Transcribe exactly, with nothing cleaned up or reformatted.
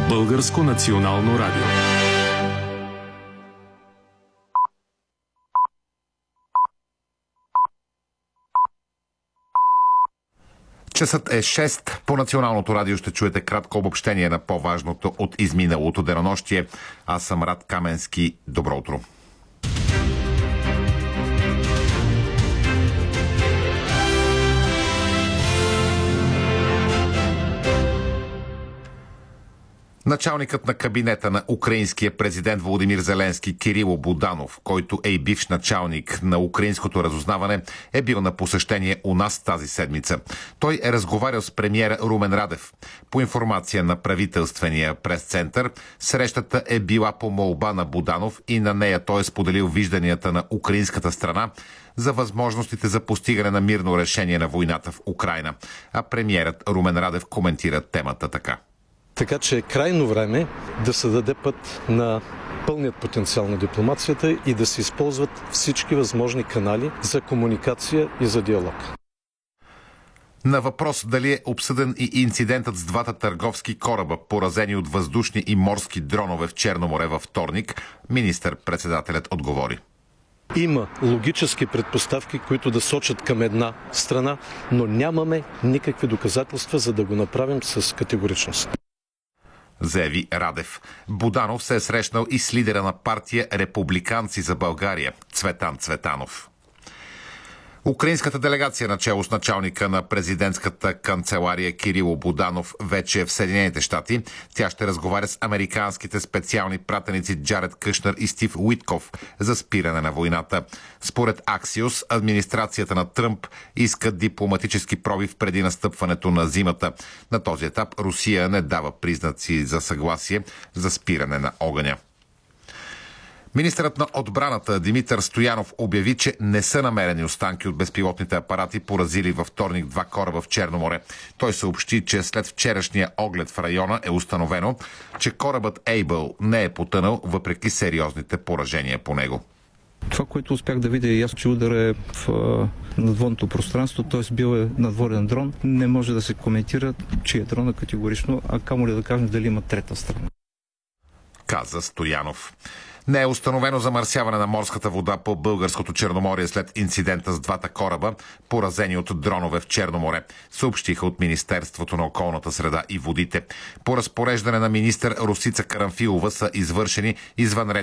Българско национално радио. Часът е шест. По Националното радио ще чуете кратко обобщение на по-важното от изминалото денонощие. Аз съм Рад Каменски. Добро утро. Началникът на кабинета на украинския президент Володимир Зеленски Кирило Буданов, който е и бивш началник на украинското разузнаване, е бил на посещение у нас тази седмица. Той е разговарял с премиера Румен Радев. По информация на правителствения прес-център, срещата е била по молба на Буданов и на нея той е споделил вижданията на украинската страна за възможностите за постигане на мирно решение на войната в Украйна. А премиерът Румен Радев коментира темата така. Така че е крайно време да се даде път на пълният потенциал на дипломацията и да се използват всички възможни канали за комуникация и за диалог. На въпрос дали е обсъден и инцидентът с двата търговски кораба, поразени от въздушни и морски дронове в Черно море във вторник, министър-председателят отговори. Има логически предпоставки, които да сочат към една страна, но нямаме никакви доказателства, за да го направим с категоричност. Заяви Радев. Буданов се е срещнал и с лидера на партия Републиканци за България Цветан Цветанов. Украинската делегация начело с началника на президентската канцелария Кирило Буданов вече е в Съединените щати. Тя ще разговаря с американските специални пратеници Джаред Кушнер и Стив Уитков за спиране на войната. Според Аксиос, администрацията на Тръмп иска дипломатически пробив преди настъпването на зимата. На този етап Русия не дава признаци за съгласие за спиране на огъня. Министърът на отбраната Димитър Стоянов обяви, че не са намерени останки от безпилотните апарати, поразили във вторник два кораба в Черно море. Той съобщи, че след вчерашния оглед в района е установено, че корабът Ейбъл не е потънал, въпреки сериозните поражения по него. Това, което успях да видя, е ясно, че удар е в надводното пространство, т.е. бил е надводен дрон. Не може да се коментира, че е дрона категорично, а камо ли да кажем дали има трета страна. Каза Стоянов. Не е установено замърсяване на морската вода по българското Черноморие след инцидента с двата кораба, поразени от дронове в Черно море, съобщиха от Министерството на околната среда и водите. По разпореждане на министър Росица Карамфилова са извършени извънредни